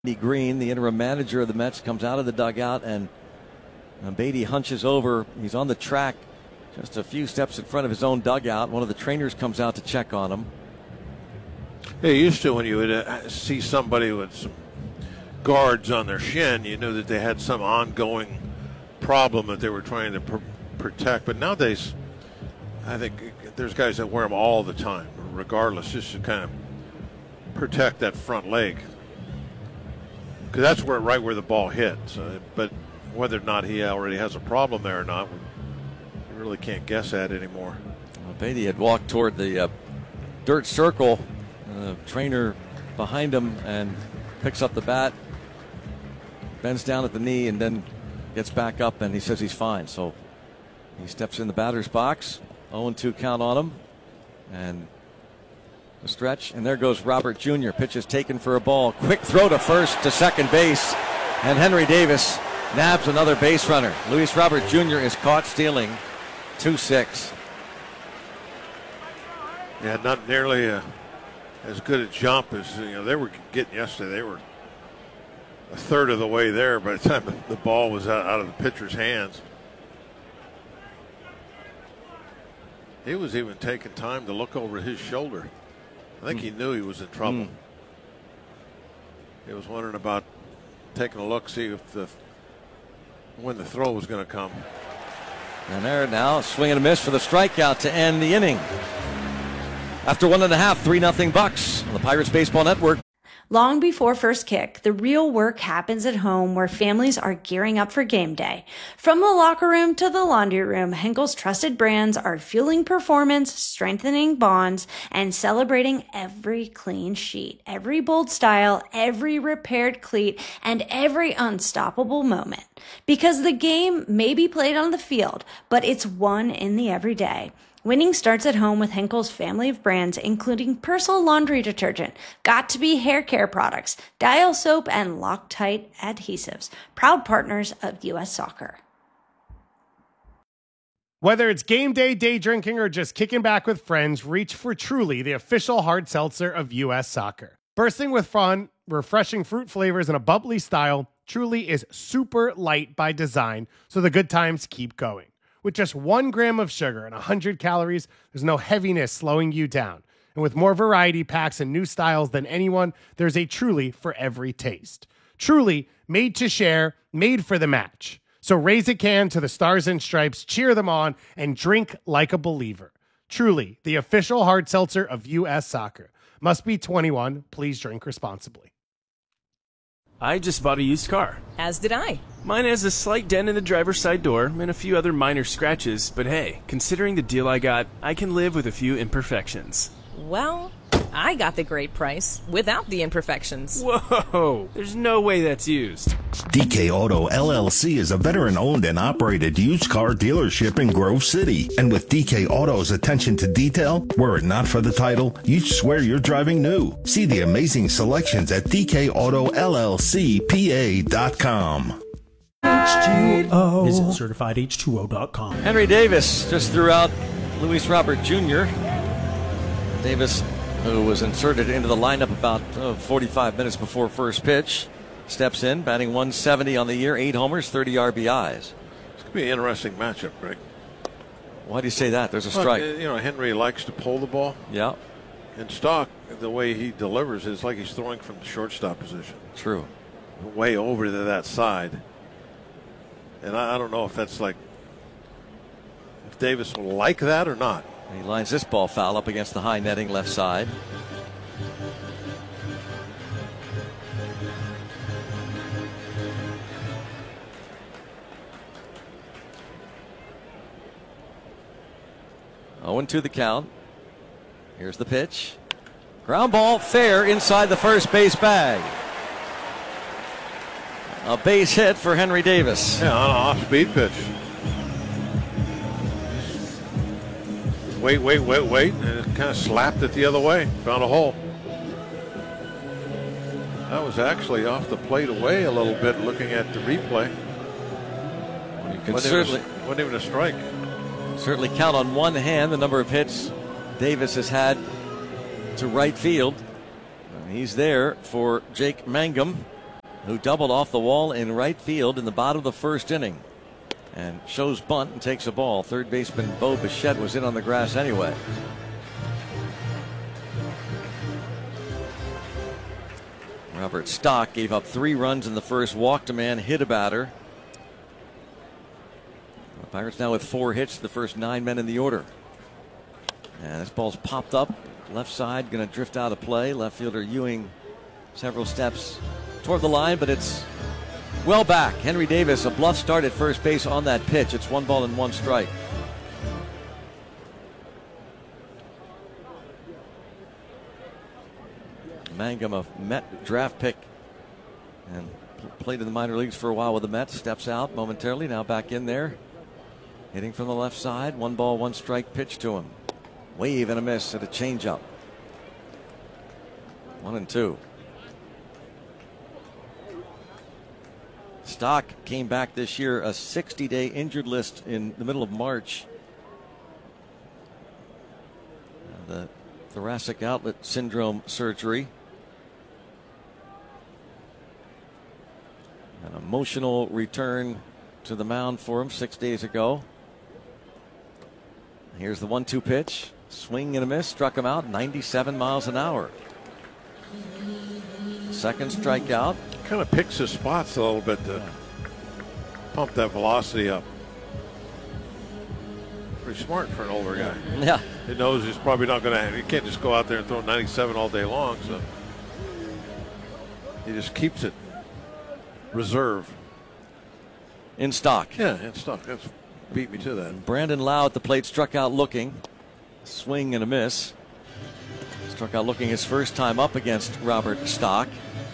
Green, the interim manager of the Mets, comes out of the dugout, and Beatty hunches over. He's on the track just a few steps in front of his own dugout. One of the trainers comes out to check on him. Yeah, used to when you would see somebody with some guards on their shin, you knew that they had some ongoing problem that they were trying to protect. But nowadays, I think there's guys that wear them all the time, regardless, just to kind of protect that front leg. Because that's right where the ball hits. But whether or not he already has a problem there or not, we really can't guess at anymore. Well, Beatty had walked toward the dirt circle. The trainer behind him and picks up the bat, bends down at the knee, and then gets back up, and he says he's fine. So he steps in the batter's box. 0-2 count on him. And the stretch, and there goes Robert Jr. Pitch is taken for a ball. Quick throw to first, to second base, and Henry Davis nabs another base runner. Luis Robert Jr. is caught stealing. 2-6. Yeah, not nearly as good a jump as they were getting yesterday. They were a third of the way there by the time the ball was out of the pitcher's hands. He was even taking time to look over his shoulder. I think he knew he was in trouble. He was wondering about taking a look, see if when the throw was going to come. And there now, swing and a miss for the strikeout to end the inning. After 1.5, 3-0 Bucks on the Pirates Baseball Network. Long before first kick, the real work happens at home where families are gearing up for game day. From the locker room to the laundry room, Henkel's trusted brands are fueling performance, strengthening bonds, and celebrating every clean sheet, every bold style, every repaired cleat, and every unstoppable moment. Because the game may be played on the field, but it's won in the everyday. Winning starts at home with Henkel's family of brands, including Persil laundry detergent, Got2b hair care products, Dial soap, and Loctite adhesives. Proud partners of U.S. Soccer. Whether it's game day, day drinking, or just kicking back with friends, reach for Truly, the official hard seltzer of U.S. Soccer. Bursting with fun, refreshing fruit flavors, and a bubbly style, Truly is super light by design, so the good times keep going. With just 1 gram of sugar and 100 calories, there's no heaviness slowing you down. And with more variety packs and new styles than anyone, there's a Truly for every taste. Truly, made to share, made for the match. So raise a can to the Stars and Stripes, cheer them on, and drink like a believer. Truly, the official hard seltzer of U.S. Soccer. Must be 21. Please drink responsibly. I just bought a used car. As did I. Mine has a slight dent in the driver's side door and a few other minor scratches, but hey, considering the deal I got, I can live with a few imperfections. Well, I got the great price without the imperfections. Whoa, there's no way that's used. DK Auto LLC is a veteran-owned and operated used car dealership in Grove City. And with DK Auto's attention to detail, were it not for the title, you'd swear you're driving new. See the amazing selections at DKAutoLLCPA.com. H2O. Visit CertifiedH2O.com. Henry Davis just threw out Luis Robert Jr. Davis, who was inserted into the lineup about 45 minutes before first pitch, steps in, batting 170 on the year, 8 homers, 30 RBIs. It's going to be an interesting matchup, Greg. Why do you say that? There's a strike. Henry likes to pull the ball. Yeah. And Stock, the way he delivers, is like he's throwing from the shortstop position. True. Way over to that side. And I don't know if that's if Davis will like that or not. He lines this ball foul up against the high netting left side. Oh, 2 the count. Here's the pitch. Ground ball fair inside the first base bag. A base hit for Henry Davis. Yeah, on an off-speed pitch. Wait, and it kind of slapped it the other way. Found a hole. That was actually off the plate away a little bit looking at the replay. Wasn't even a strike. Certainly count on one hand the number of hits Davis has had to right field. He's there for Jake Mangum. who doubled off the wall in right field in the bottom of the first inning and shows bunt and takes a ball. Third baseman Bo Bichette was in on the grass anyway. Robert Stock gave up 3 runs in the first, walked a man, hit a batter. The Pirates now with 4 hits, the first 9 men in the order. And this ball's popped up, left side, going to drift out of play. Left fielder Ewing several steps toward the line, but it's well back. Henry Davis, a bluff start at first base on that pitch. It's 1 ball and 1 strike. Mangum, a Met draft pick, and played in the minor leagues for a while with the Mets. Steps out momentarily, now back in there. Hitting from the left side. 1 ball, 1 strike pitch to him. Wave and a miss at a changeup. 1-2. Stock came back this year, a 60-day injured list in the middle of March. The thoracic outlet syndrome surgery. An emotional return to the mound for him 6 days ago. Here's the 1-2 pitch. Swing and a miss. Struck him out 97 miles an hour. Second strikeout. Kind of picks his spots a little bit to pump that velocity up. Pretty smart for an older guy. Yeah. He knows he's probably not going to. He can't just go out there and throw 97 all day long. So he just keeps it reserve. In stock. Yeah, in stock. That's beat me to that. Brandon Lau at the plate, struck out looking. Swing and a miss. Struck out looking his first time up against Robert Stock.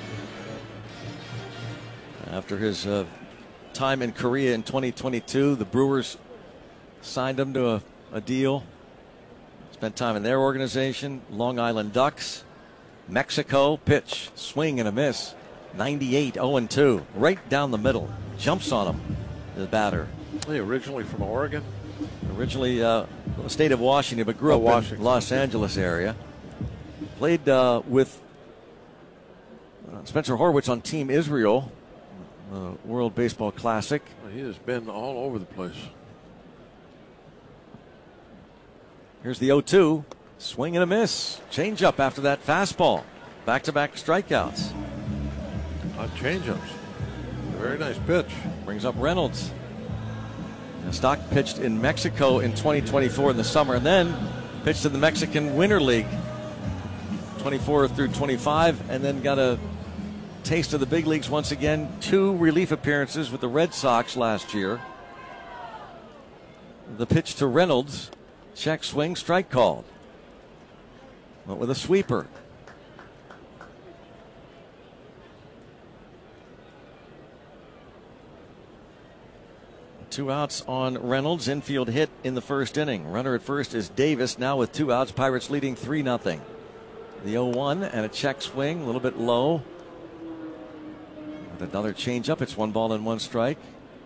After his time in Korea in 2022, the Brewers signed him to a deal. Spent time in their organization. Long Island Ducks. Mexico, pitch, swing and a miss. 98, 0-2. Right down the middle. Jumps on him, the batter. He originally from Oregon? Originally the state of Washington, but grew up in Los Angeles area. Played with Spencer Horwitz on Team Israel, World Baseball Classic. He has been all over the place. Here's the 0-2. Swing and a miss. Change up after that fastball. Back-to-back strikeouts. On change-ups. Very nice pitch. Brings up Reynolds. Now, Stock pitched in Mexico in 2024 in the summer, and then pitched in the Mexican Winter League 24 through 25, and then got a taste of the big leagues once again. 2 relief appearances with the Red Sox last year. The pitch to Reynolds. Check swing, strike called. Went with a sweeper. Two outs on Reynolds. Infield hit in the first inning. Runner at first is Davis. Now with 2 outs, Pirates leading 3-0. The 0-1 and a check swing, a little bit low. With another changeup, it's 1 ball and 1 strike.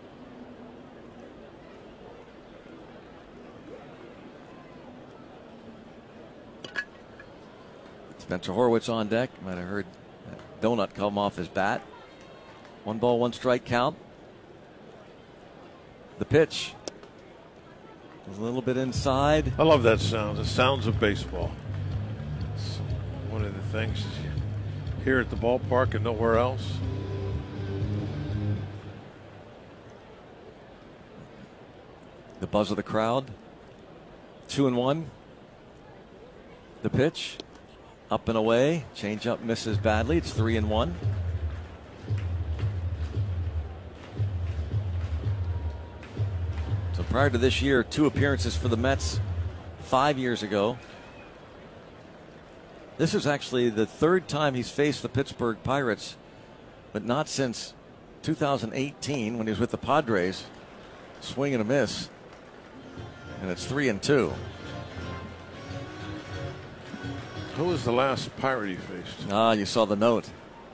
Spencer Horwitz on deck. Might have heard that donut come off his bat. 1 ball, 1 strike count. The pitch. A little bit inside. I love that sound. The sounds of baseball. It's one of the things you hear at the ballpark and nowhere else. The buzz of the crowd. 2-1. The pitch. Up and away. Change up misses badly. It's 3-1. So prior to this year, 2 appearances for the Mets 5 years ago. This is actually the 3rd time he's faced the Pittsburgh Pirates, but not since 2018 when he was with the Padres. Swing and a miss. And it's 3-2. Who was the last Pirate he faced? You saw the note.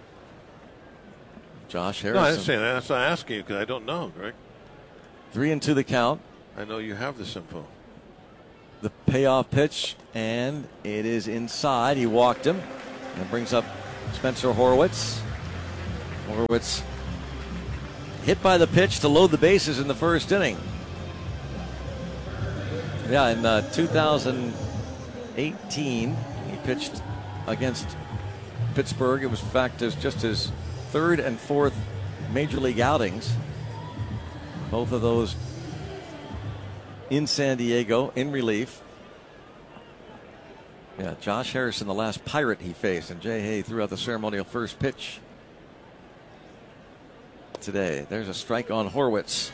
Josh Harrison. No, I didn't say that. That's not asking you because I don't know, Greg. 3-2 the count. I know you have this info. The payoff pitch, and it is inside. He walked him. And brings up Spencer Horwitz. Horwitz hit by the pitch to load the bases in the first inning. Yeah, in 2018, he pitched against Pittsburgh. It was, in fact, just his third and fourth major league outings. Both of those in San Diego, in relief. Yeah, Josh Harrison, the last Pirate he faced, and Jay Hay threw out the ceremonial first pitch today. There's a strike on Horwitz.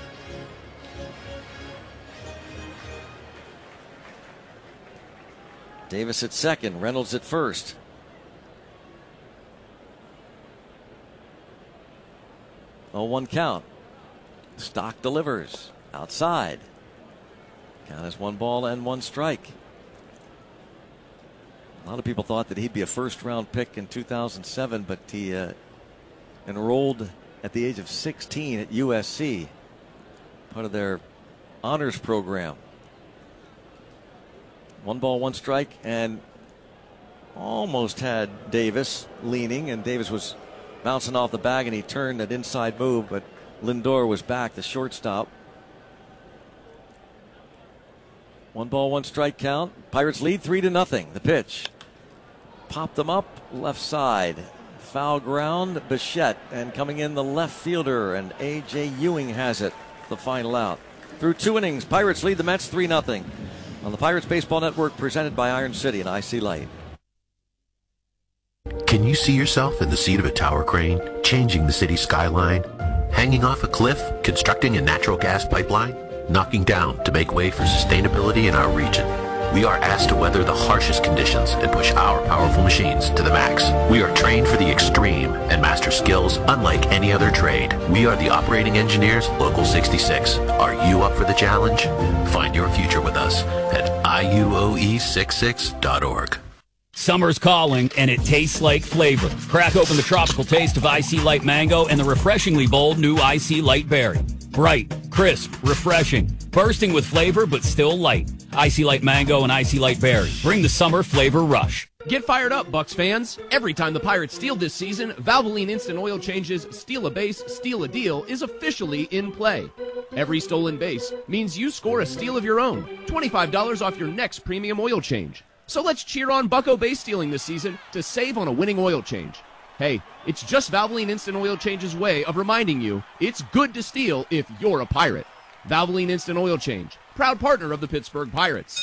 Davis at second, Reynolds at first. Oh, 1 count. Stock delivers outside. Count is 1 ball and 1 strike. A lot of people thought that he'd be a first-round pick in 2007, but he enrolled at the age of 16 at USC, part of their honors program. 1 ball, 1 strike, and almost had Davis leaning, and Davis was bouncing off the bag, and he turned that inside move, but Lindor was back, the shortstop. 1 ball, 1 strike count. Pirates lead 3-0. The pitch. Popped them up left side. Foul ground, Bichette, and coming in the left fielder, and A.J. Ewing has it. The final out. Through 2 innings, Pirates lead the Mets 3-0. On the Pirates Baseball Network, presented by Iron City and IC Light. Can you see yourself in the seat of a tower crane, changing the city skyline, hanging off a cliff, constructing a natural gas pipeline, knocking down to make way for sustainability in our region? We are asked to weather the harshest conditions and push our powerful machines to the max. We are trained for the extreme and master skills unlike any other trade. We are the operating engineers, Local 66. Are you up for the challenge? Find your future with us at IUOE66.org. Summer's calling, and it tastes like flavor. Crack open the tropical taste of IC Light Mango and the refreshingly bold new IC Light Berry. Bright, crisp, refreshing, bursting with flavor, but still light. IC Light Mango and IC Light Berry. Bring the summer flavor rush. Get fired up, Bucks fans. Every time the Pirates steal this season, Valvoline Instant Oil Change's Steal a Base, Steal a Deal is officially in play. Every stolen base means you score a steal of your own. $25 off your next premium oil change. So let's cheer on Bucko base stealing this season to save on a winning oil change. Hey, it's just Valvoline Instant Oil Change's way of reminding you it's good to steal if you're a Pirate. Valvoline Instant Oil Change, proud partner of the Pittsburgh Pirates.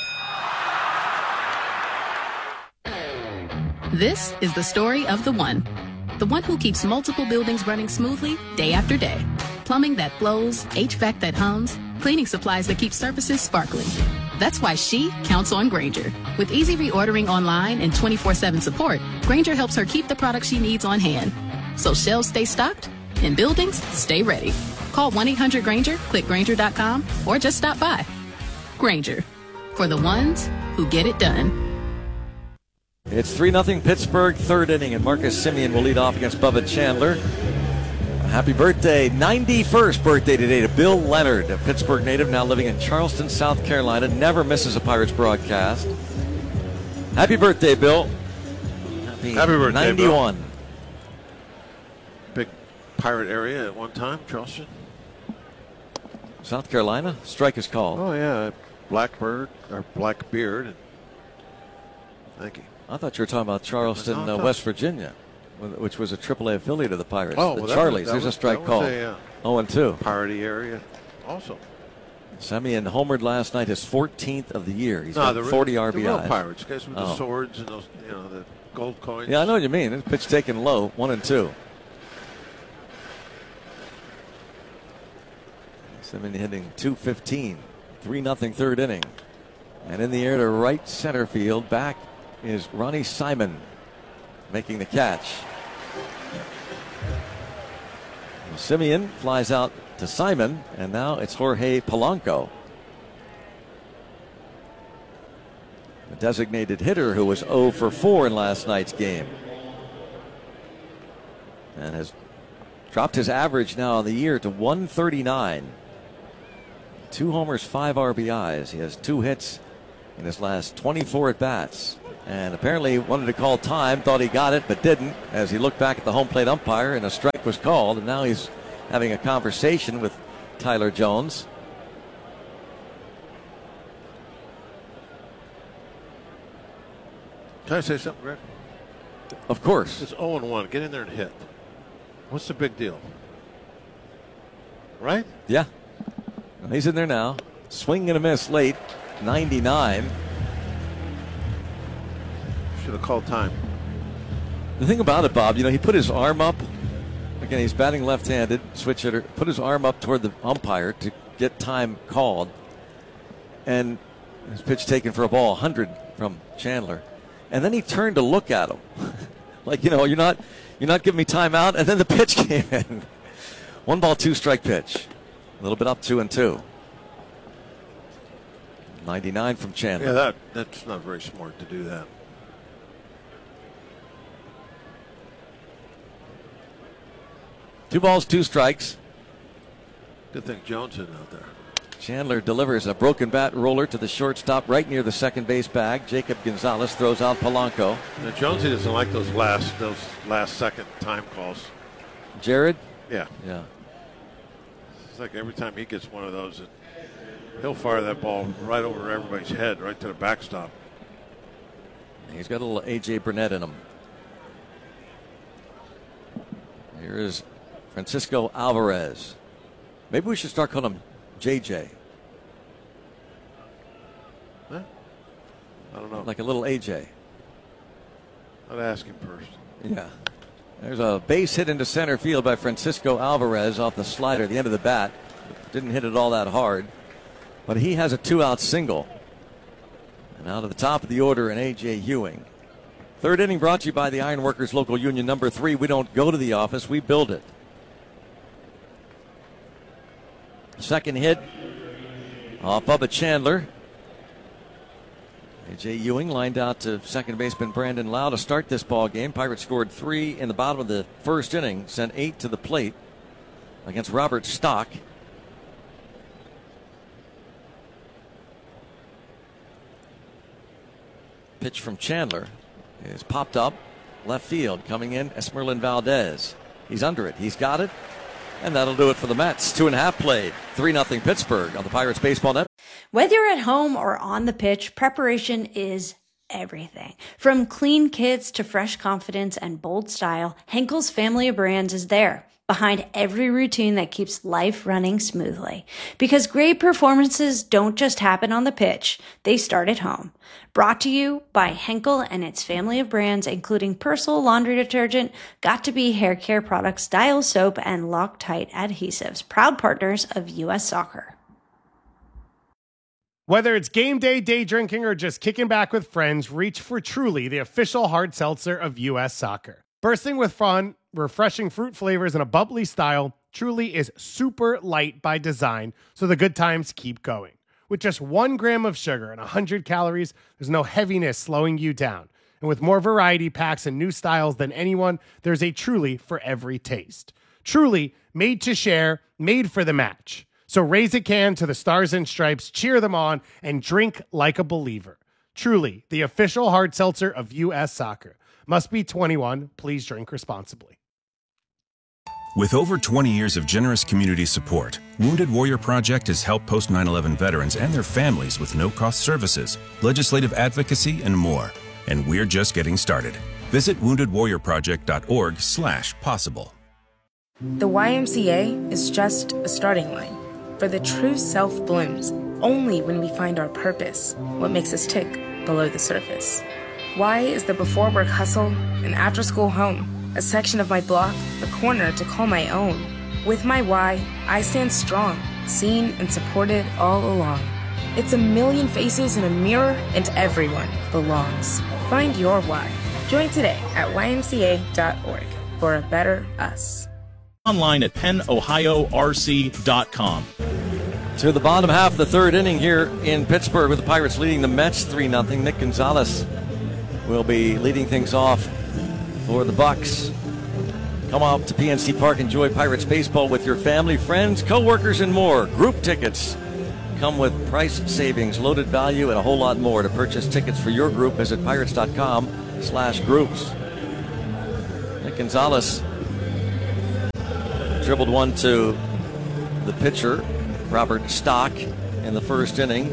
This is the story of the one who keeps multiple buildings running smoothly day after day. Plumbing that flows, HVAC that hums, cleaning supplies that keep surfaces sparkling. That's why she counts on Grainger. With easy reordering online and 24/7 support, Grainger helps her keep the products she needs on hand. So shelves stay stocked and buildings stay ready. Call 1-800-GRAINGER, click Grainger.com, or just stop by. Grainger, for the ones who get it done. It's 3-0 Pittsburgh, 3rd inning, and Marcus Semien will lead off against Bubba Chandler. Happy birthday, 91st birthday today to Bill Leonard, a Pittsburgh native now living in Charleston, South Carolina. Never misses a Pirates broadcast. Happy birthday, Bill. Happy birthday, 91. Bill. Big Pirate area at one time, Charleston. South Carolina, strike is called. Oh, yeah, Blackbird, or Blackbeard. Thank you. I thought you were talking about Charleston, West Virginia, which was a AAA affiliate of the Pirates. Oh, the well, Charlies. There's a strike call. 0-2. Piratey area also. Semien homered last night, his 14th of the year. He's got 40 RBIs. The real Pirates, guys with the swords and those, the gold coins. Yeah, I know what you mean. It's pitch taken low, 1-2. Semien hitting .215, 3-0 third inning. And in the air to right center field, back is Ronnie Simon making the catch. Semien flies out to Simon, and now it's Jorge Polanco, the designated hitter who was 0 for 4 in last night's game and has dropped his average now on the year to 139. 2 homers, 5 RBIs. He has 2 hits in his last 24 at-bats. And apparently wanted to call time, thought he got it, but didn't, as he looked back at the home plate umpire and a strike was called. And now he's having a conversation with Tyler Jones. Can I say something, Rick? Of course. It's 0-1. Get in there and hit. What's the big deal? Right? Yeah. He's in there now. Swing and a miss late. 99. Should have called time. The thing about it, Bob, he put his arm up. Again, he's batting left-handed, switch hitter. Put his arm up toward the umpire to get time called. And his pitch taken for a ball, 100 from Chandler. And then he turned to look at him. Like, you're not giving me time out. And then the pitch came in. 1 ball, 2 strike pitch. A little bit up 2-2. 99 from Chandler. Yeah, that's not very smart to do that. Two balls, 2 strikes. Good thing Jones isn't out there. Chandler delivers a broken bat roller to the shortstop right near the second base bag. Jacob Gonzalez throws out Polanco. Now, Jonesy doesn't like those last second time calls. Jared? Yeah. Yeah. It's like every time he gets one of those, he'll fire that ball right over everybody's head, right to the backstop. He's got a little A.J. Burnett in him. Here is Francisco Alvarez. Maybe we should start calling him JJ. Huh? I don't know. Like a little AJ. I'd ask him first. Yeah. There's a base hit into center field by Francisco Alvarez off the slider at the end of the bat. Didn't hit it all that hard. But he has a 2-out single. And out of the top of the order, an A.J. Ewing. Third inning brought to you by the Ironworkers Local Union number 3. We don't go to the office, we build it. Second hit off Bubba Chandler. A.J. Ewing lined out to second baseman Brandon Lau to start this ball game. Pirates scored 3 in the bottom of the first inning, sent 8 to the plate against Robert Stock. Pitch from Chandler is popped up left field. Coming in, Esmeralyn Valdez. He's under it. He's got it. And that'll do it for the Mets. 2.5 played. 3-0 Pittsburgh on the Pirates Baseball Network. Whether you're at home or on the pitch, preparation is everything. From clean kits to fresh confidence and bold style, Henkel's family of brands is there, behind every routine that keeps life running smoothly. Because great performances don't just happen on the pitch, they start at home. Brought to you by Henkel and its family of brands, including Persil laundry detergent, Got2b hair care products, Dial soap, and Loctite adhesives, proud partners of U.S. Soccer. Whether it's game day, day drinking, or just kicking back with friends, reach for Truly, the official hard seltzer of U.S. Soccer. Bursting with fun, refreshing fruit flavors, and a bubbly style, Truly is super light by design, so the good times keep going. With just 1 gram of sugar and 100 calories, there's no heaviness slowing you down. And with more variety packs and new styles than anyone, there's a Truly for every taste. Truly, made to share, made for the match. So raise a can to the Stars and Stripes, cheer them on, and drink like a believer. Truly, the official hard seltzer of U.S. Soccer. Must be 21. Please drink responsibly. With over 20 years of generous community support, Wounded Warrior Project has helped post 9/11 veterans and their families with no-cost services, legislative advocacy, and more. And we're just getting started. Visit woundedwarriorproject.org/possible. The YMCA is just a starting line. For the true self blooms only when we find our purpose, what makes us tick below the surface. Y is the before work hustle, an after school home, a section of my block, a corner to call my own. With my Y, I stand strong, seen and supported all along. It's a million faces in a mirror, and everyone belongs. Find your why. Join today at ymca.org for a better us. Online at pennohiorc.com. To the bottom half of the third inning here in Pittsburgh, with the Pirates leading the Mets 3-0. Nick Gonzalez will be leading things off for the Bucks. Come out to PNC Park, enjoy Pirates baseball with your family, friends, co-workers, and more. Group tickets come with price savings, loaded value, and a whole lot more. To purchase tickets for your group, visit pirates.com/groups. Nick Gonzalez dribbled one to the pitcher, Robert Stock, in the first inning,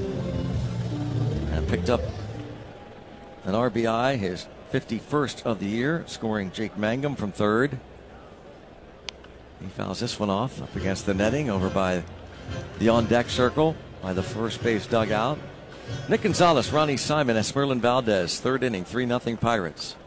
and picked up an RBI, his 51st of the year, scoring Jake Mangum from third. He fouls this one off up against the netting over by the on-deck circle by the first base dugout. Nick Gonzalez, Ronnie Simon, Esmerlin Valdez, third inning, 3-0 Pirates.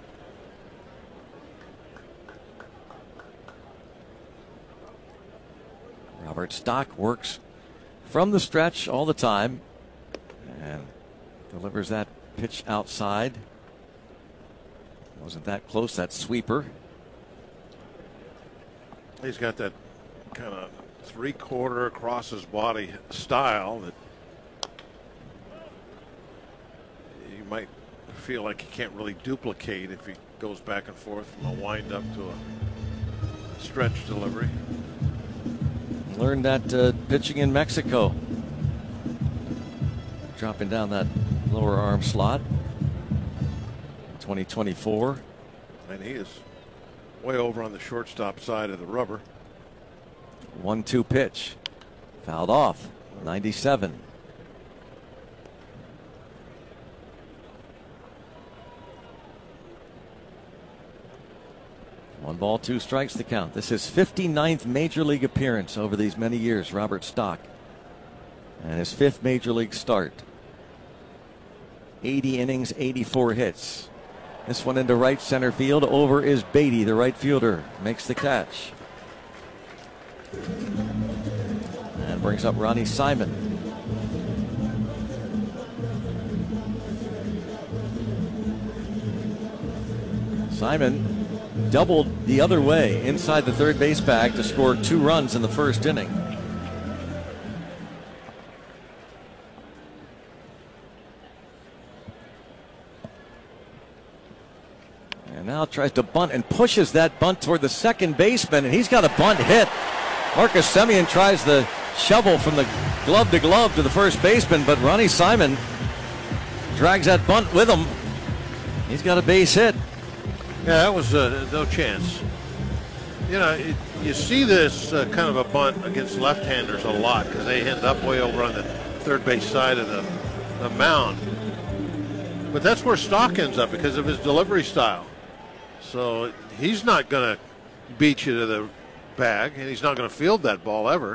Robert Stock works from the stretch all the time and delivers that pitch outside. Wasn't that close, that sweeper. He's got that kind of three-quarter across his body style that you might feel like he can't really duplicate if he goes back and forth from a wind-up to a stretch delivery. Learned that pitching in Mexico. Dropping down that lower arm slot. 2024. And he is way over on the shortstop side of the rubber. 1-2 pitch. Fouled off. 97. One ball, two strikes the count. This is 59th major league appearance over these many years, Robert Stock. And his 5th major league start. 80 innings, 84 hits. This one into right center field. Over is Beatty, the right fielder. Makes the catch. And brings up Ronnie Simon. Simon doubled the other way inside the third base bag to score 2 runs in the first inning. And now tries to bunt and pushes that bunt toward the second baseman, and he's got a bunt hit. Marcus Semien tries the shovel from the glove to glove to the first baseman, but Ronnie Simon drags that bunt with him. He's got a base hit. Yeah, that was no chance. You know, you see this kind of a bunt against left-handers a lot because they end up way over on the third base side of the mound. But that's where Stock ends up because of his delivery style. So he's not going to beat you to the bag, and he's not going to field that ball ever.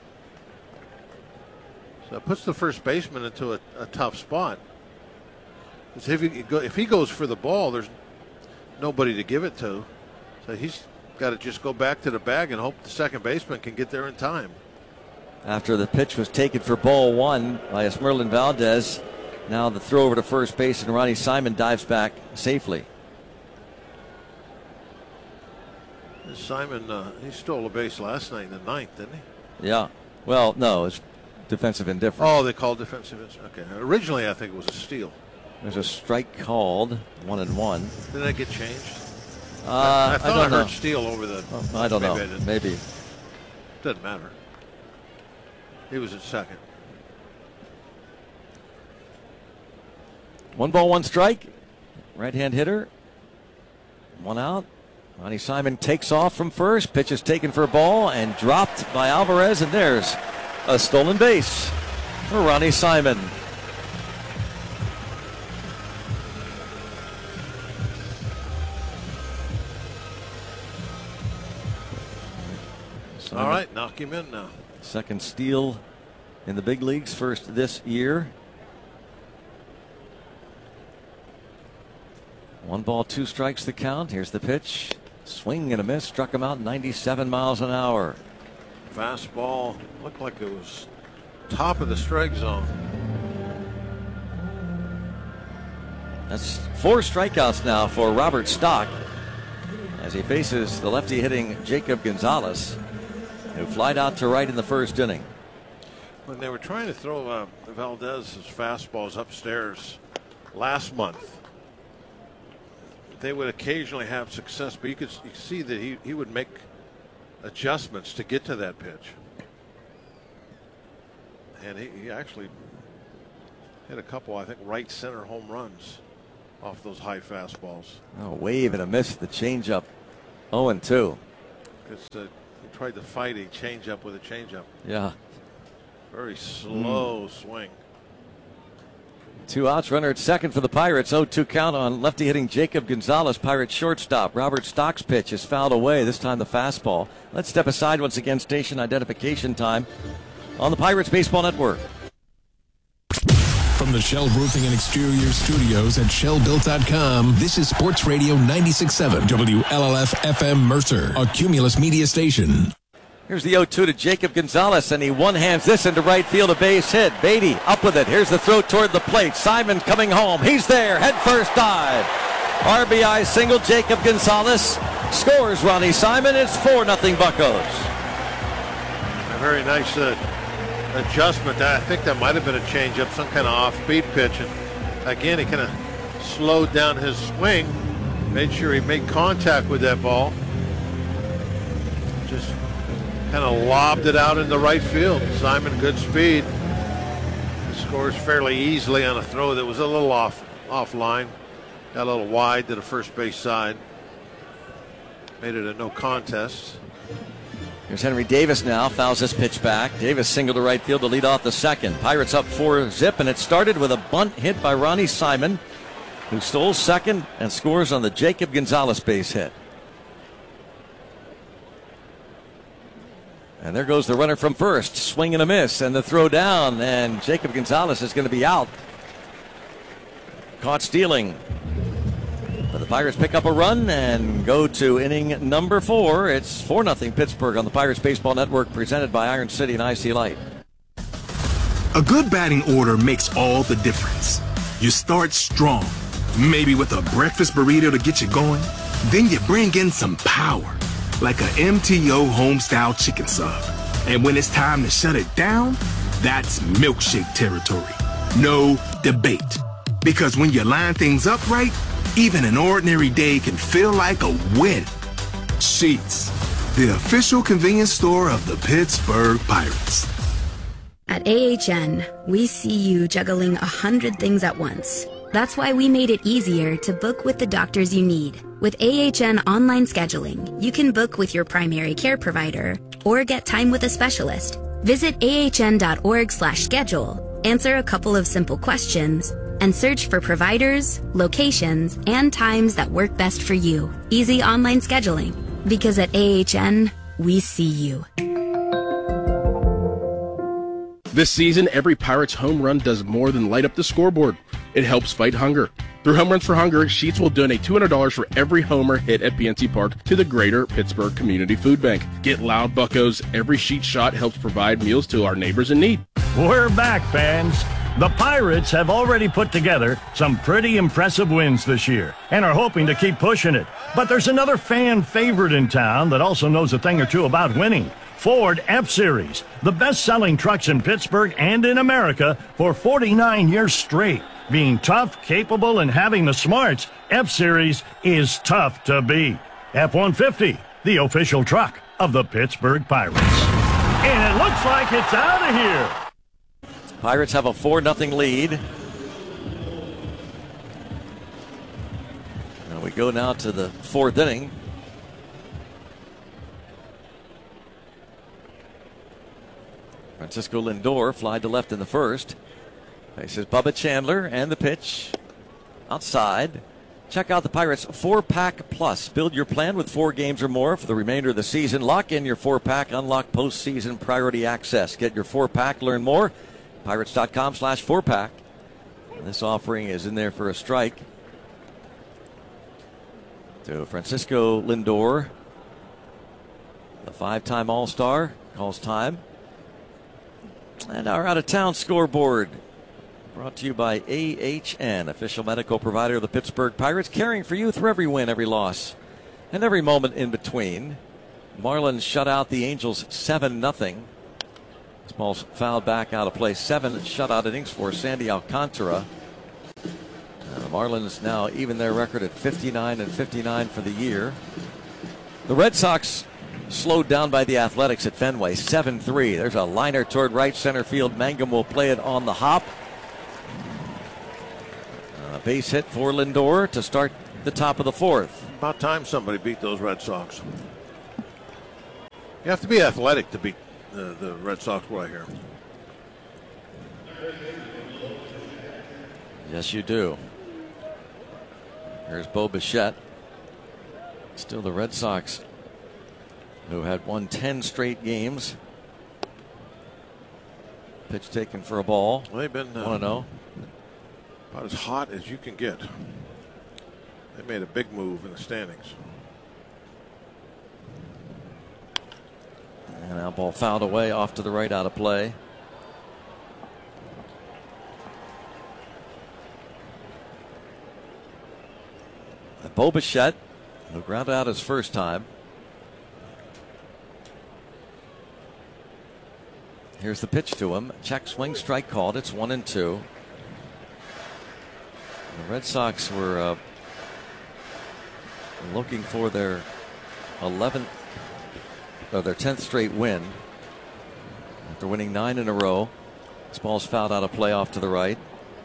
So it puts the first baseman into a tough spot. If he goes for the ball, there's nobody to give it to. So he's got to just go back to the bag and hope the second baseman can get there in time. After the pitch was taken for ball one by Esmerlin Valdez, now the throw over to first base, and Ronnie Simon dives back safely. Simon, he stole a base last night in the 9th, didn't he? Yeah. Well, no, it's defensive indifference. Oh, they called defensive indifference. Okay. Originally, I think it was a steal. There's a strike called, 1-1. Did that get changed? I thought I heard steal over the. I don't know. Maybe. Doesn't matter. He was at second. 1 ball, 1 strike. Right-hand hitter. 1 out. Ronnie Simon takes off from first. Pitch is taken for a ball and dropped by Alvarez. And there's a stolen base for Ronnie Simon. All right, knock him in now. Second steal in the big leagues, first this year. 1 ball, 2 strikes the count. Here's the pitch. Swing and a miss. Struck him out 97 miles an hour. Fastball looked like it was top of the strike zone. That's 4 strikeouts now for Robert Stock as he faces the lefty hitting Jacob Gonzalez, who flied out to right in the first inning. When they were trying to throw Valdez's fastballs upstairs last month, they would occasionally have success, but you could see that he would make adjustments to get to that pitch. And he actually hit a couple, I think, right center home runs off those high fastballs. Oh, wave and a miss. The changeup. 0-2. He tried to fight a changeup with a changeup. Yeah. Very slow swing. 2 outs, runner at second for the Pirates. 0-2 count on lefty hitting Jacob Gonzalez, Pirates shortstop. Robert Stock's pitch is fouled away, this time the fastball. Let's step aside once again, station identification time on the Pirates Baseball Network. From the Shell Roofing and Exterior Studios at shellbuilt.com, this is Sports Radio 96.7 WLLF FM Mercer, a Cumulus media station. Here's the 0-2 to Jacob Gonzalez, and he one-hands this into right field, a base hit. Beatty up with it. Here's the throw toward the plate. Simon coming home. He's there. Head first dive. RBI single. Jacob Gonzalez scores. Ronnie Simon. It's 4-0 Buccos. A very nice adjustment. I think that might have been a changeup, some kind of off-beat pitch. And again, he kind of slowed down his swing, made sure he made contact with that ball. Just kind of lobbed it out in the right field. Simon, good speed. He scores fairly easily on a throw that was a little offline. Got a little wide to the first base side. Made it a no contest. Here's Henry Davis now. Fouls this pitch back. Davis single to right field to lead off the second. Pirates up 4-0, and it started with a bunt hit by Ronnie Simon, who stole second and scores on the Jacob Gonzalez base hit. And there goes the runner from first. Swing and a miss, and the throw down, and Jacob Gonzalez is going to be out. Caught stealing. But the Pirates pick up a run and go to inning number 4. It's 4-0 Pittsburgh on the Pirates Baseball Network, presented by Iron City and IC Light. A good batting order makes all the difference. You start strong, maybe with a breakfast burrito to get you going. Then you bring in some power, like a MTO home-style chicken sub. And when it's time to shut it down, that's milkshake territory. No debate. Because when you line things up right, even an ordinary day can feel like a win. Sheetz, the official convenience store of the Pittsburgh Pirates. At AHN, we see you juggling 100 things at once. That's why we made it easier to book with the doctors you need. With AHN online scheduling, you can book with your primary care provider or get time with a specialist. Visit ahn.org/schedule, answer a couple of simple questions, and search for providers, locations, and times that work best for you. Easy online scheduling. Because at AHN, we see you. This season, every Pirates home run does more than light up the scoreboard. It helps fight hunger. Through Home Runs for Hunger, Sheetz will donate $200 for every homer hit at PNC Park to the Greater Pittsburgh Community Food Bank. Get loud, buccos. Every Sheetz shot helps provide meals to our neighbors in need. We're back, fans. The Pirates have already put together some pretty impressive wins this year and are hoping to keep pushing it. But there's another fan favorite in town that also knows a thing or two about winning. Ford F-Series, the best-selling trucks in Pittsburgh and in America for 49 years straight. Being tough, capable, and having the smarts, F-Series is tough to beat. F-150, the official truck of the Pittsburgh Pirates. And it looks like it's out of here. Pirates have a 4-0 lead. Now we go now to the 4th inning. Francisco Lindor fly to left in the first. Faces Bubba Chandler, and the pitch outside. Check out the Pirates 4-Pack Plus. Build your plan with 4 games or more for the remainder of the season. Lock in your 4-Pack. Unlock postseason priority access. Get your 4-Pack. Learn more. Pirates.com/4-Pack. This offering is in there for a strike. To Francisco Lindor, the 5-time All-Star, calls time. And our out-of-town scoreboard, brought to you by AHN, official medical provider of the Pittsburgh Pirates, caring for you through every win, every loss, and every moment in between. Marlins shut out the Angels 7-0. This ball's fouled back out of play. 7 shutout innings for Sandy Alcantara. The Marlins now even their record at 59-59 for the year. The Red Sox slowed down by the Athletics at Fenway. 7-3. There's a liner toward right center field. Mangum will play it on the hop. A base hit for Lindor to start the top of the fourth. About time somebody beat those Red Sox. You have to be athletic to beat the Red Sox right here. Yes, you do. Here's Bo Bichette. Still the Red Sox, who had won 10 straight games. Pitch taken for a ball. Well, they've been 1-0. About as hot as you can get. They made a big move in the standings. And now ball fouled away off to the right, out of play. Bo Bichette, who grounded out his first time. Here's the pitch to him. Check swing, strike called. It's 1-2. The Red Sox were looking for their 11th or their 10th straight win after winning 9 in a row. This ball's fouled out of play off to the right.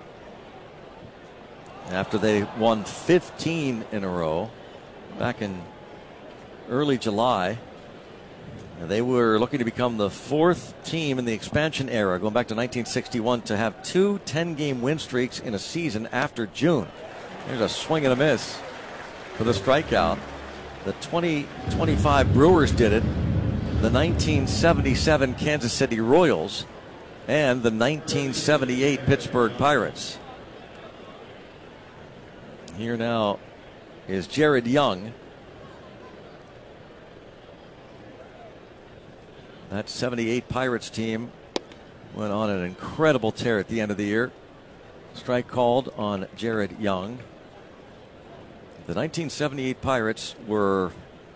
After they won 15 in a row back in early July. They were looking to become the 4th team in the expansion era, going back to 1961, to have 2 10-game win streaks in a season after June. There's a swing and a miss for the strikeout. The 2025 Brewers did it, the 1977 Kansas City Royals, and the 1978 Pittsburgh Pirates. Here now is Jared Young. That 78 Pirates team went on an incredible tear at the end of the year. Strike called on Jared Young. The 1978 Pirates were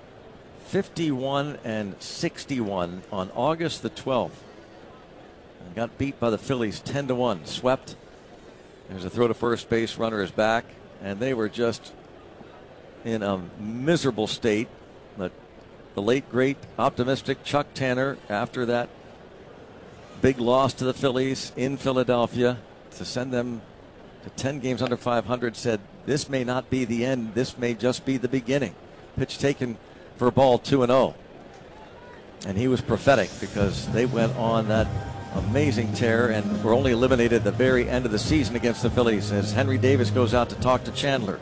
51-61 on August the 12th. And got beat by the Phillies 10-1. Swept. There's a throw to first base. Runner is back. And they were just in a miserable state. But the late, great, optimistic Chuck Tanner, after that big loss to the Phillies in Philadelphia to send them to 10 games under 500, said, this may not be the end. This may just be the beginning. Pitch taken for a ball, 2-0. And he was prophetic because they went on that amazing tear and were only eliminated at the very end of the season against the Phillies as Henry Davis goes out to talk to Chandler.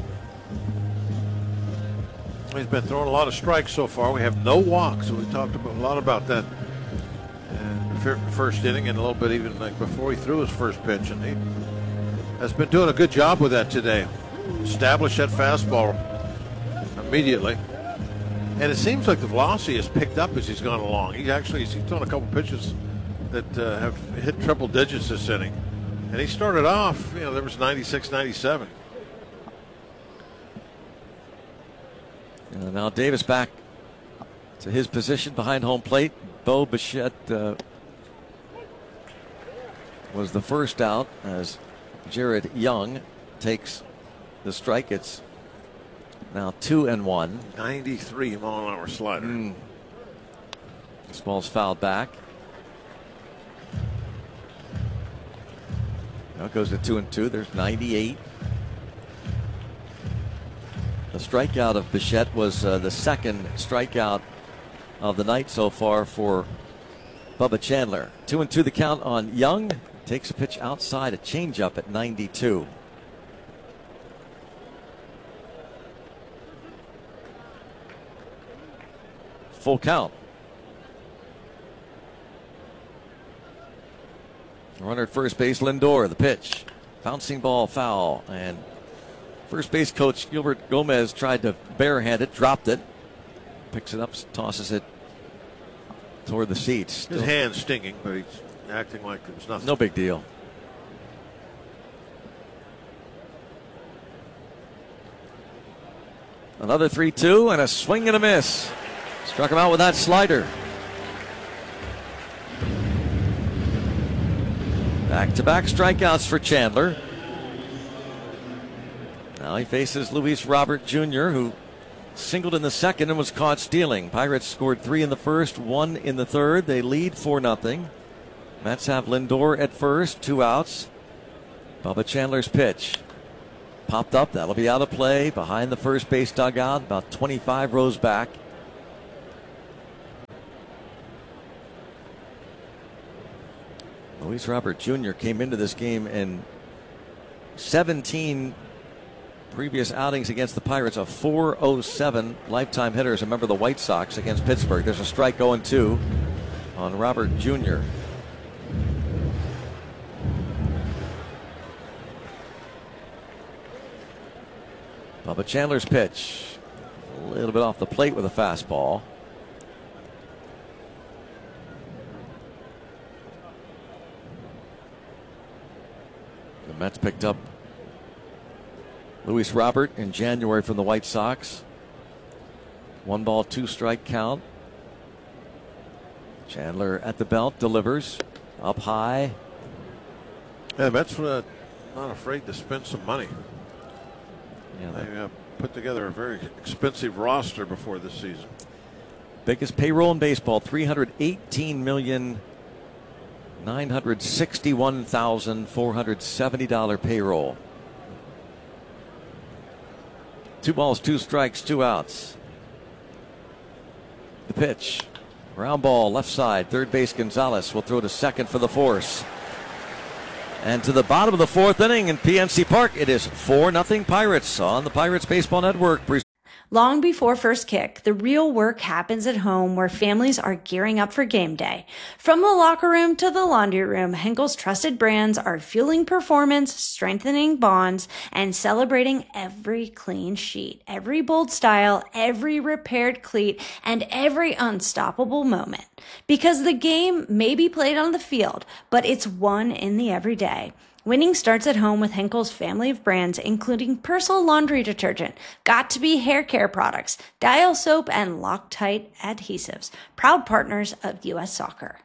He's been throwing a lot of strikes so far. We have no walks, so we talked a lot about that first inning and a little bit even like before he threw his first pitch, and he has been doing a good job with that today. Established that fastball immediately. And it seems like the velocity has picked up as he's gone along. He's thrown a couple pitches that have hit triple digits this inning. And he started off, there was 96, 97. And now Davis back to his position behind home plate. Bo Bichette was the first out as Jared Young takes the strike. It's now 2-1. 93 mile-an-hour slider. This ball's fouled back. Now it goes to 2-2. There's 98. The strikeout of Bichette was the second strikeout of the night so far for Bubba Chandler. 2-2 the count on Young. Takes a pitch outside, a changeup at 92. Full count. Runner at first base, Lindor. The pitch. Bouncing ball, foul. And first base coach Gilbert Gomez tried to barehand it, dropped it. Picks it up, tosses it toward the seats. His hand's stinging, but he's acting like it was nothing. No big deal. Another 3-2 and a swing and a miss. Struck him out with that slider. Back-to-back strikeouts for Chandler. Now he faces Luis Robert Jr., who singled in the second and was caught stealing. Pirates scored 3 in the first, 1 in the third. They lead 4-0. Mets have Lindor at first, 2 outs. Bubba Chandler's pitch. Popped up. That'll be out of play behind the first base dugout, about 25 rows back. Luis Robert Jr. came into this game in 17 previous outings against the Pirates, a 407 lifetime hitters. Remember the White Sox against Pittsburgh. There's a strike going 2 on Robert Jr. Bubba Chandler's pitch. A little bit off the plate with a fastball. The Mets picked up Luis Robert in January from the White Sox. 1 ball, 2 strike count. Chandler at the belt, delivers up high. Yeah, the Mets were not afraid to spend some money. Yeah, they put together a very expensive roster before this season. Biggest payroll in baseball, $318,961,470 payroll. 2 balls, 2 strikes, 2 outs. The pitch. Ground ball, left side. Third base Gonzalez will throw to second for the force. And to the bottom of the 4th inning in PNC Park, it is 4-0 Pirates on the Pirates Baseball Network. Long before first kick, the real work happens at home where families are gearing up for game day. From the locker room to the laundry room, Henkel's trusted brands are fueling performance, strengthening bonds, and celebrating every clean sheet, every bold style, every repaired cleat, and every unstoppable moment. Because the game may be played on the field, but it's won in the everyday. Winning starts at home with Henkel's family of brands, including Persil laundry detergent, Got2b hair care products, Dial soap, and Loctite adhesives, proud partners of U.S. Soccer.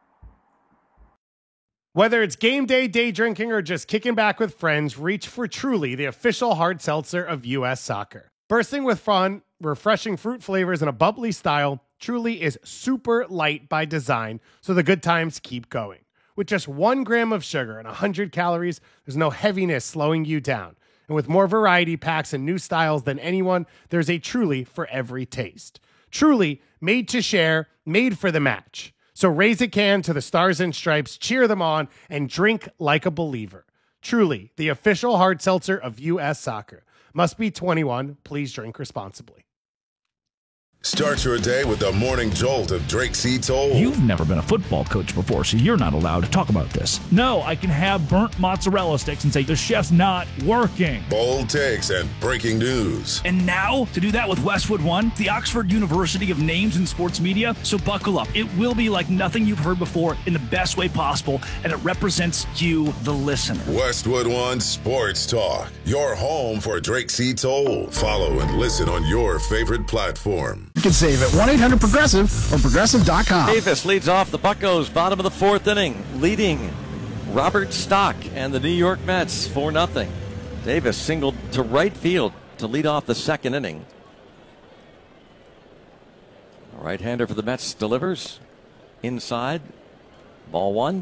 Whether it's game day, day drinking, or just kicking back with friends, reach for Truly, the official hard seltzer of U.S. Soccer. Bursting with fun, refreshing fruit flavors, and a bubbly style, Truly is super light by design, so the good times keep going. With just 1 gram of sugar and 100 calories, there's no heaviness slowing you down. And with more variety packs and new styles than anyone, there's a Truly for every taste. Truly, made to share, made for the match. So raise a can to the Stars and Stripes, cheer them on, and drink like a believer. Truly, the official hard seltzer of U.S. Soccer. Must be 21. Please drink responsibly. Start your day with the morning jolt of Drake C. Toll. You've never been a football coach before, so you're not allowed to talk about this. No, I can have burnt mozzarella sticks and say the chef's not working. Bold takes and breaking news. And now, to do that with Westwood One, the Oxford University of Names in Sports Media. So buckle up. It will be like nothing you've heard before in the best way possible, and it represents you, the listener. Westwood One Sports Talk. Your home for Drake C. Toll. Follow and listen on your favorite platform. You can save at 1-800-PROGRESSIVE or Progressive.com. Davis leads off the Buccos, bottom of the 4th inning, leading Robert Stock and the New York Mets 4-0. Davis singled to right field to lead off the 2nd inning. Right-hander for the Mets delivers inside. Ball 1.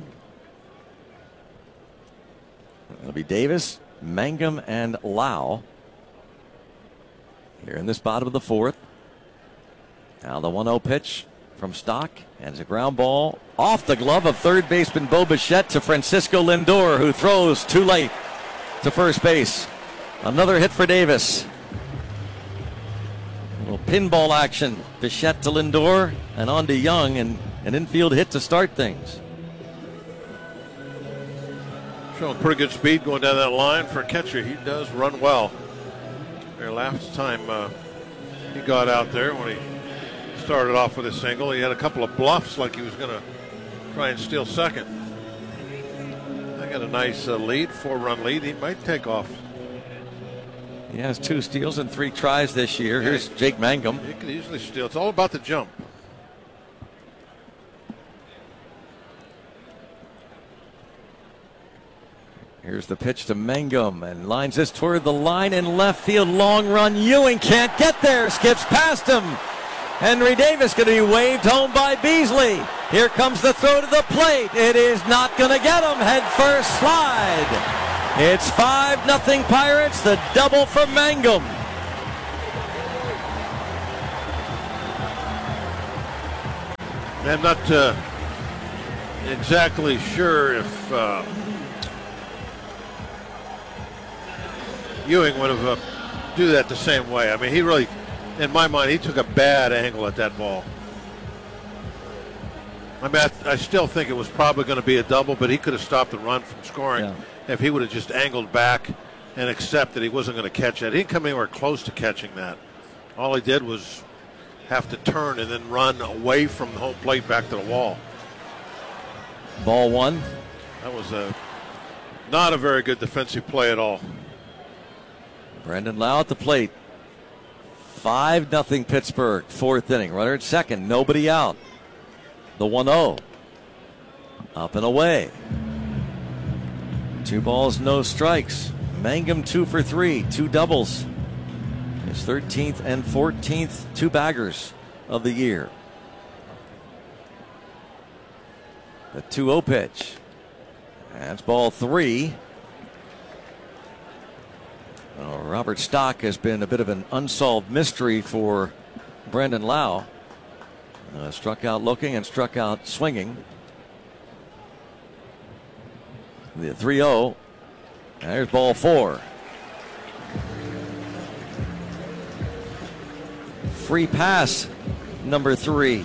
It'll be Davis, Mangum, and Lau here in this bottom of the 4th. Now the 1-0 pitch from Stock, and it's a ground ball off the glove of third baseman Bo Bichette to Francisco Lindor, who throws too late to first base. Another hit for Davis. A little pinball action. Bichette to Lindor and on to Young, and an infield hit to start things. Showing pretty good speed going down that line for a catcher. He does run well. There last time he got out there when he started off with a single, he had a couple of bluffs like he was going to try and steal second. They got a nice lead, 4-run lead. He might take off. He has 2 steals and 3 tries this year. Here's Jake Mangum. He can easily steal. It's all about the jump. Here's the pitch to Mangum, and lines this toward the line in left field. Long run. Ewing can't get there. Skips past him. Henry Davis going to be waved home by Beasley. Here comes the throw to the plate. It is not going to get him. Head first slide. It's 5-0 Pirates. The double for Mangum. I'm not exactly sure if Ewing would have do that the same way. I mean, he really, in my mind, he took a bad angle at that ball. I mean, I still think it was probably going to be a double, but he could have stopped the run from scoring if he would have just angled back and accepted he wasn't going to catch that. He didn't come anywhere close to catching that. All he did was have to turn and then run away from the home plate back to the wall. Ball one. That was not a very good defensive play at all. Brandon Lowe at the plate. 5-0 Pittsburgh. Fourth inning. Runner at second. Nobody out. The 1-0. Up and away. 2 balls, no strikes. Mangum 2 for 3. 2 doubles. His 13th and 14th 2 baggers of the year. The 2-0 pitch. That's ball 3. Robert Stock has been a bit of an unsolved mystery for Brandon Lowe. Struck out looking and struck out swinging. The 3-0. There's ball 4. Free pass, number 3.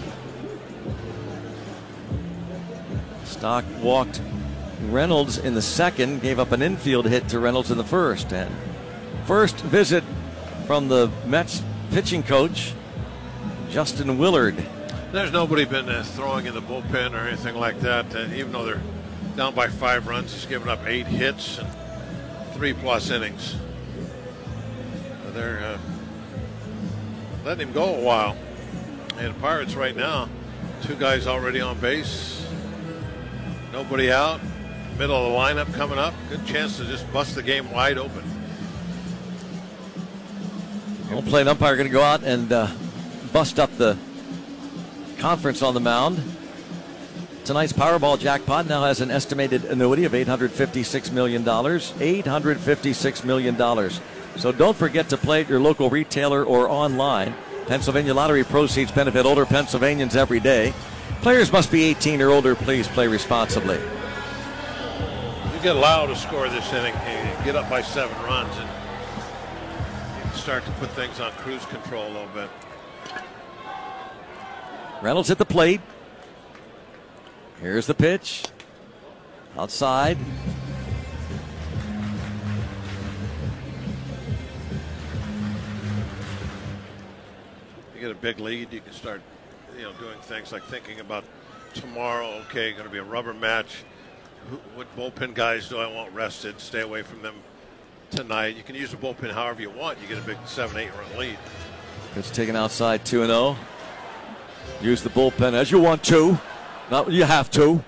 Stock walked Reynolds in the second, gave up an infield hit to Reynolds in the first. And first visit from the Mets pitching coach, Justin Willard. There's nobody been throwing in the bullpen or anything like that. Even though they're down by 5 runs, he's given up 8 hits and 3+ innings. They're letting him go a while. And the Pirates right now, 2 guys already on base, nobody out, middle of the lineup coming up. Good chance to just bust the game wide open. Home plate umpire going to go out and bust up the conference on the mound. Tonight's Powerball jackpot now has an estimated annuity of $856 million. $856 million. So don't forget to play at your local retailer or online. Pennsylvania Lottery proceeds benefit older Pennsylvanians every day. Players must be 18 or older. Please play responsibly. You get Lowe to score this inning, you get up by 7 runs, and you can start to put things on cruise control a little bit. Reynolds at the plate. Here's the pitch. Outside. You get a big lead, you can start, doing things like thinking about tomorrow. Okay, going to be a rubber match. What bullpen guys do I want rested? Stay away from them tonight. You can use the bullpen however you want. You get a big 7-8 run lead. Pitch taken outside, 2-0. Use the bullpen as you want to. Not you have to.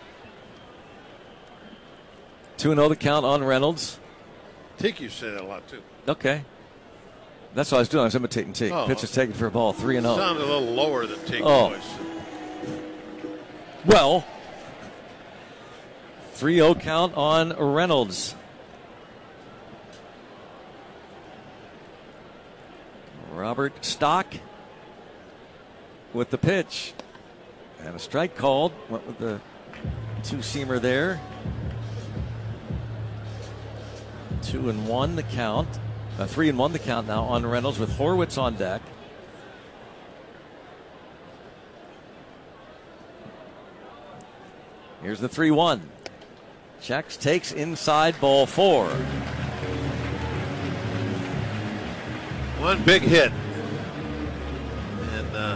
2-0 the count on Reynolds. Tiki used to say that a lot too. Okay. That's what I was doing. I was imitating Tiki. Oh. Pitch is taken for a ball, 3-0. Sounded a little lower than Tiki voice. Well, 3-0 count on Reynolds. Robert Stock with the pitch. And a strike called. Went with the 2-seamer there. 2-1 the count. 3-1 the count now on Reynolds with Horwitz on deck. Here's the 3-1. Checks, takes inside, ball 4. One big hit. And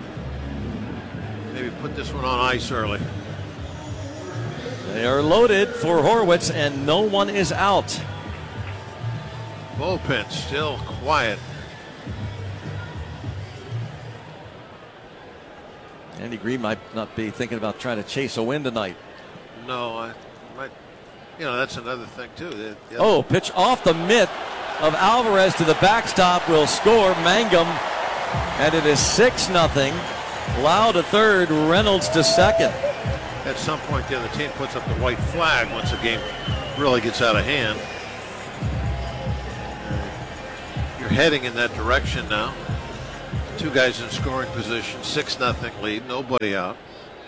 maybe put this one on ice early. They are loaded for Horwitz, and no one is out. Bullpen still quiet. Andy Green might not be thinking about trying to chase a win tonight. No, I might that's another thing, too. Pitch off the mitt of Alvarez to the backstop will score. Mangum, and it is 6-0. Lau to third, Reynolds to second. At some point, the other team puts up the white flag once the game really gets out of hand. You're heading in that direction now. Two guys in scoring position, 6-0 lead, nobody out.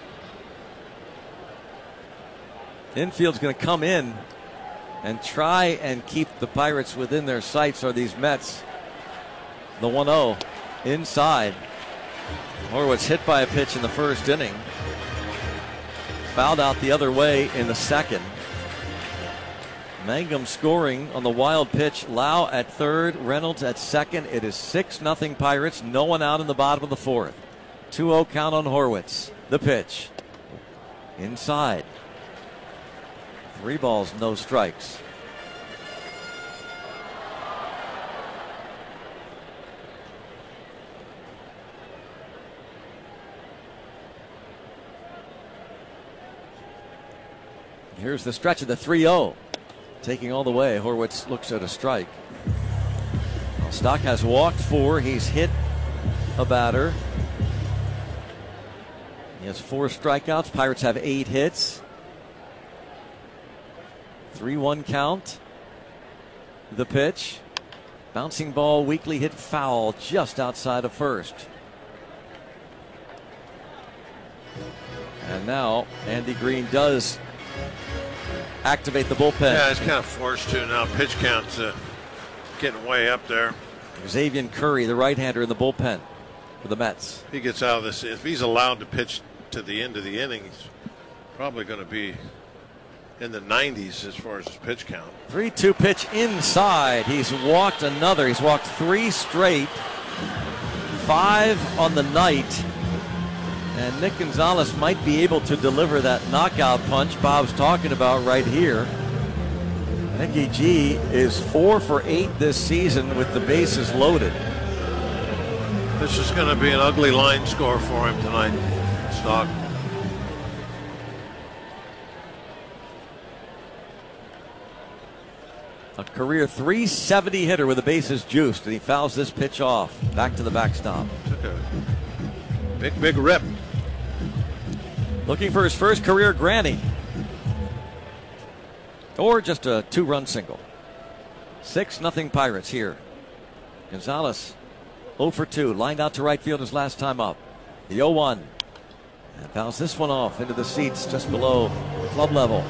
Infield's going to come in and try and keep the Pirates within their sights, or these Mets. The 1-0 inside. Horwitz hit by a pitch in the first inning. Fouled out the other way in the second. Mangum scoring on the wild pitch. Lau at third, Reynolds at second. It is 6-0 Pirates. No one out in the bottom of the fourth. 2-0 count on Horwitz. The pitch. Inside. 3 balls, no strikes. Here's the stretch of the 3-0. Taking all the way, Horwitz looks at a strike. Well, Stock has walked 4. He's hit a batter. He has 4 strikeouts. Pirates have 8 hits. 3-1 count. The pitch. Bouncing ball, weakly hit foul just outside of first. And now Andy Green does activate the bullpen. Yeah, it's kind of forced to now. Pitch count's getting way up there. Xavier Curry, the right-hander in the bullpen for the Mets. He gets out of this. If he's allowed to pitch to the end of the inning, he's probably going to be in the 90s as far as his pitch count. 3-2 pitch inside. He's walked another. He's walked 3 straight. 5 on the night. And Nick Gonzalez might be able to deliver that knockout punch Bob's talking about right here. Nicky G is 4 for 8 this season with the bases loaded. This is going to be an ugly line score for him tonight, Stock. A career .370 hitter with the bases juiced, and he fouls this pitch off. Back to the backstop. Took a big rip. Looking for his first career granny. Or just a 2-run single. 6-0 Pirates here. Gonzalez 0 for 2. Lined out to right field his last time up. The 0-1. And fouls this one off into the seats just below club level.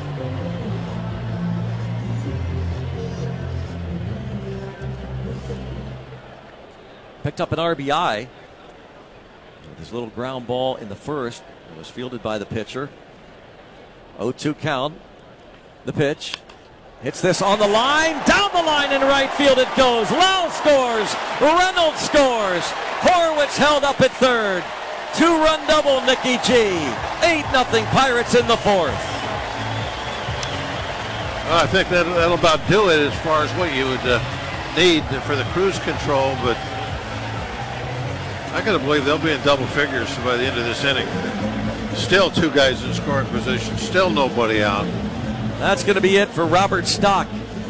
Picked up an RBI with his little ground ball in the first. It was fielded by the pitcher. 0-2 count. The pitch. Hits this on the line. Down the line in right field it goes. Lau scores. Reynolds scores. Horwitz held up at third. 2-run double, Nicky G. 8-0 Pirates in the fourth. Well, I think that'll about do it as far as what you would need for the cruise control, but I gotta believe they'll be in double figures by the end of this inning. Still 2 guys in scoring position. Still nobody out. That's going to be it for Robert Stock.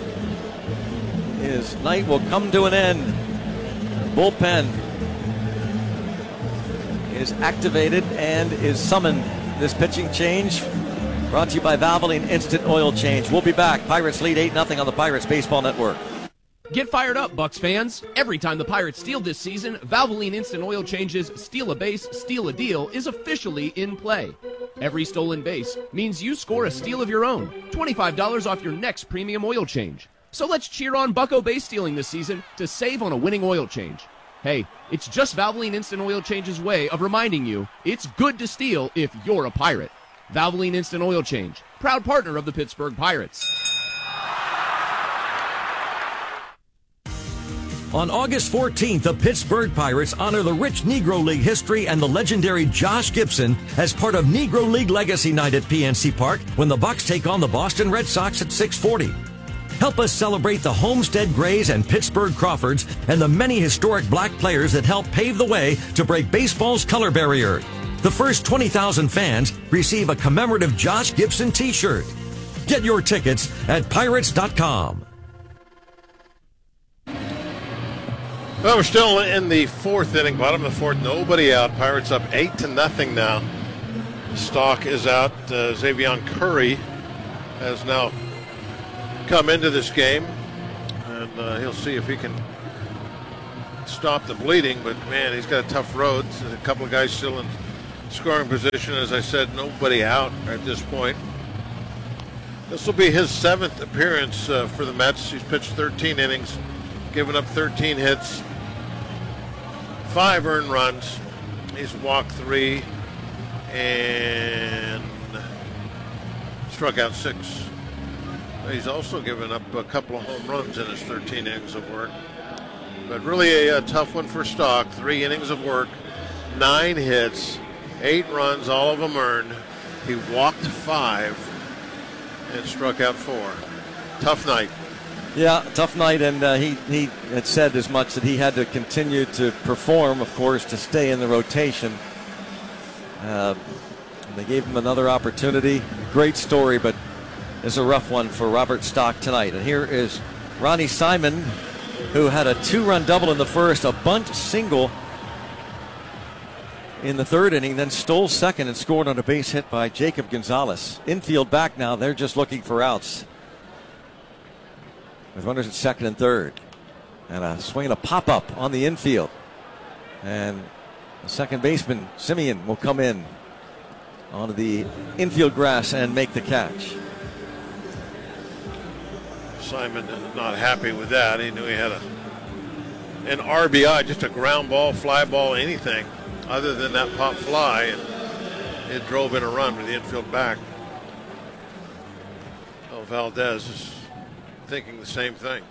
His night will come to an end. Bullpen is activated and is summoned. This pitching change brought to you by Valvoline Instant Oil Change. We'll be back. Pirates lead 8-0 on the Pirates Baseball Network. Get fired up, Bucks fans. Every time the Pirates steal this season, Valvoline Instant Oil Change's Steal a Base, Steal a Deal is officially in play. Every stolen base means you score a steal of your own. $25 off your next premium oil change. So let's cheer on Bucko base stealing this season to save on a winning oil change. Hey, it's just Valvoline Instant Oil Change's way of reminding you it's good to steal if you're a Pirate. Valvoline Instant Oil Change, proud partner of the Pittsburgh Pirates. On August 14th, the Pittsburgh Pirates honor the rich Negro League history and the legendary Josh Gibson as part of Negro League Legacy Night at PNC Park when the Bucks take on the Boston Red Sox at 6:40. Help us celebrate the Homestead Grays and Pittsburgh Crawfords and the many historic black players that helped pave the way to break baseball's color barrier. The first 20,000 fans receive a commemorative Josh Gibson t-shirt. Get your tickets at Pirates.com. Well, we're still in the fourth inning, bottom of the fourth, nobody out. Pirates up 8-0 now. Stock is out. Xavier Curry has now come into this game, and he'll see if he can stop the bleeding, but man, he's got a tough road. There's a couple of guys still in scoring position. As I said, nobody out at this point. This will be his 7th appearance for the Mets. He's pitched 13 innings, given up 13 hits, 5 earned runs. He's walked 3 and struck out 6. He's also given up a couple of home runs in his 13 innings of work. But really a tough one for Stock. 3 innings of work, 9 hits, 8 runs, all of them earned. He walked 5 and struck out 4. Tough night. Yeah, tough night, and he had said as much that he had to continue to perform, of course, to stay in the rotation. They gave him another opportunity. Great story, but it's a rough one for Robert Stock tonight. And here is Ronnie Simon, who had a 2-run double in the first, a bunt single in the third inning, then stole second and scored on a base hit by Jacob Gonzalez. Infield back now. They're just looking for outs, with runners at second and third. And a swing and a pop-up on the infield. And the second baseman, Simeon, will come in onto the infield grass and make the catch. Simon not happy with that. He knew he had an RBI, just a ground ball, fly ball, anything other than that pop fly, and it drove in a run with the infield back. Well, Valdez is thinking the same thing.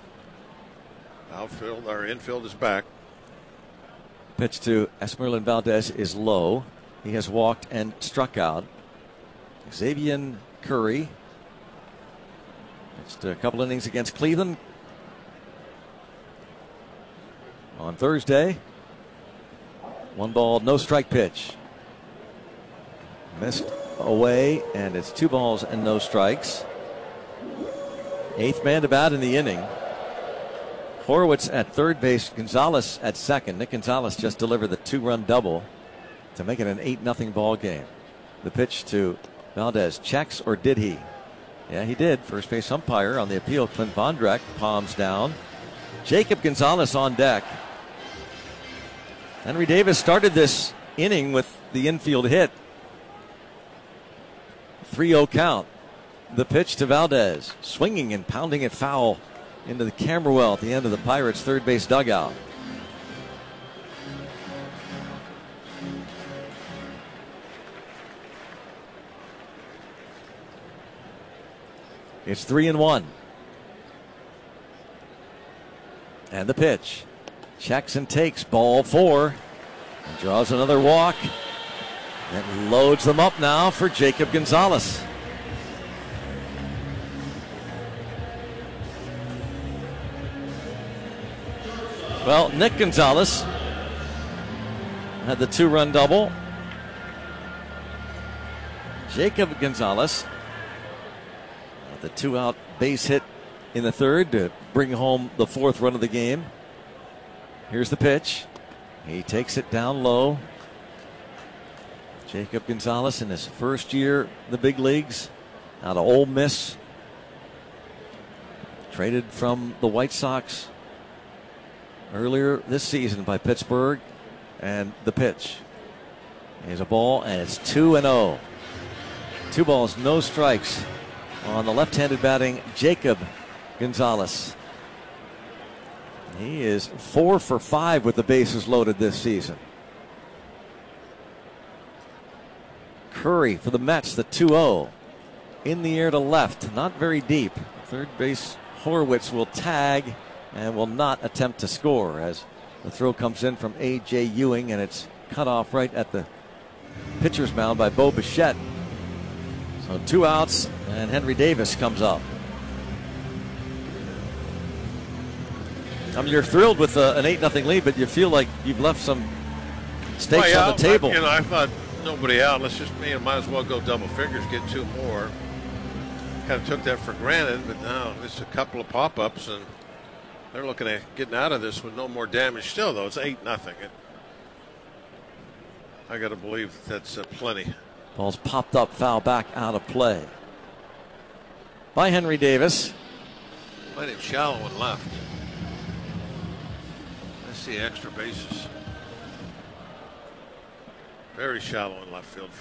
Our infield is back. Pitch to Esmeralyn Valdez is low. He has walked and struck out. Xavier Curry pitched a couple innings against Cleveland on Thursday. 1 ball, no strike pitch. Missed away, and it's 2 balls and no strikes. 8th man to bat in the inning. Horowitz at third base, Gonzalez at second. Nick Gonzalez just delivered the 2-run double to make it an 8-0 ball game. The pitch to Valdez. Checks, or did he? Yeah, he did. First base umpire on the appeal, Clint Vondrek, palms down. Jacob Gonzalez on deck. Henry Davis started this inning with the infield hit. 3-0 count. The pitch to Valdez, swinging and pounding it foul into the camera well at the end of the Pirates' third base dugout. It's 3-1. And the pitch. Checks and takes, ball 4. And draws another walk. And loads them up now for Jacob Gonzalez. Well, Nick Gonzalez had the 2-run double. Jacob Gonzalez with the 2-out base hit in the third to bring home the 4th run of the game. Here's the pitch. He takes it down low. Jacob Gonzalez in his first year in the big leagues out of Ole Miss. Traded from the White Sox earlier this season by Pittsburgh. And the pitch. Here's a ball, and it's 2-0. 2 balls, no strikes on the left-handed batting Jacob Gonzalez. He is 4 for 5 with the bases loaded this season. Curry for the Mets, the 2-0. In the air to left, not very deep. Third base Horowitz will tag and will not attempt to score as the throw comes in from A.J. Ewing, and it's cut off right at the pitcher's mound by Bo Bichette. So 2 outs, and Henry Davis comes up. I mean, you're thrilled with an 8-0 lead, but you feel like you've left some stakes on the table. I thought nobody out. Let's just, might as well go double figures, get 2 more. Kind of took that for granted, but now it's a couple of pop-ups, and they're looking at getting out of this with no more damage. Still, though, it's 8-0. I got to believe that's plenty. Ball's popped up, foul back, out of play by Henry Davis. Plenty of shallow one left. Let's see extra bases. Very shallow in left field